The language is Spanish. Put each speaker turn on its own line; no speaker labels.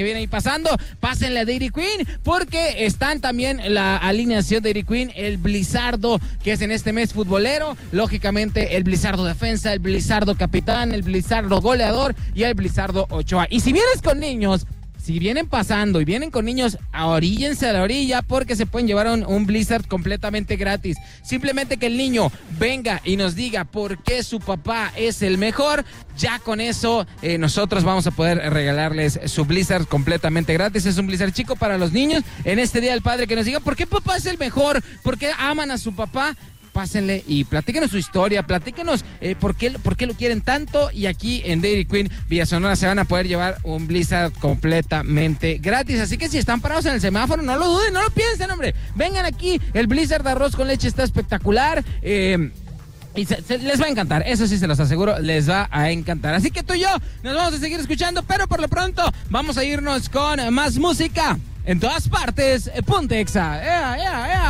viene ahí pasando, pásenle a Dairy Queen, porque están también la alineación Dairy Queen, el Blizzardo, que es en este mes futbolero, lógicamente el Blizzardo defensa, el Blizzardo capitán, el Blizzardo goleador y el Blizzardo Ochoa. Y si vienes con niños, si vienen pasando y vienen con niños, oríllense a la orilla porque se pueden llevar un Blizzard completamente gratis. Simplemente que el niño venga y nos diga por qué su papá es el mejor, ya con eso nosotros vamos a poder regalarles su Blizzard completamente gratis. Es un Blizzard chico para los niños. En este Día del Padre, que nos diga por qué papá es el mejor, por qué aman a su papá. Pásenle y platíquenos su historia, platíquenos por qué lo quieren tanto, y aquí en Dairy Queen Villasonora se van a poder llevar un Blizzard completamente gratis. Así que si están parados en el semáforo, no lo duden, no lo piensen, hombre, vengan aquí, el Blizzard de arroz con leche está espectacular, y les va a encantar, eso sí se los aseguro, les va a encantar. Así que tú y yo nos vamos a seguir escuchando, pero por lo pronto vamos a irnos con más música en todas partes. Ponte Exa.